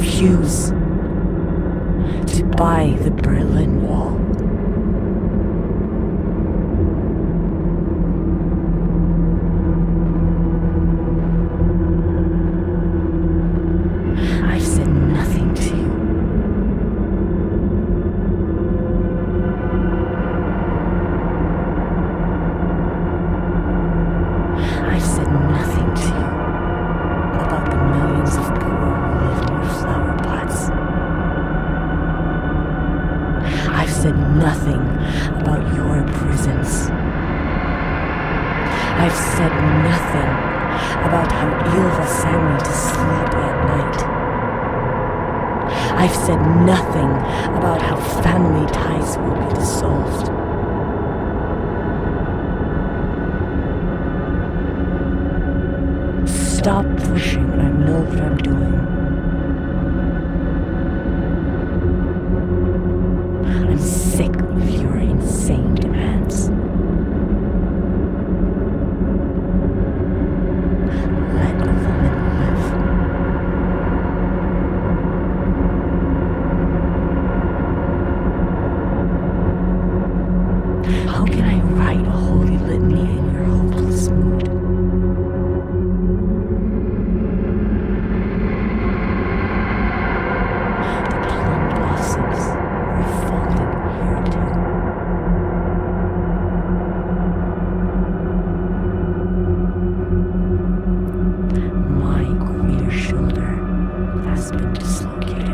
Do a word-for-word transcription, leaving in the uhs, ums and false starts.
refuse to buy the Berlin Wall. I've said nothing to you. I've said nothing to you about the millions of poor who live near flower pots. I've said nothing about your prisons. I've said nothing about how Ylva sang me to sleep at night. I've said nothing about how family ties will be dissolved. Stop pushing. I know what I'm doing. I'm sick of your insane demands. Let a woman live. How can I write a holy litany in your hopeless mood? My queer shoulder has been dislocated.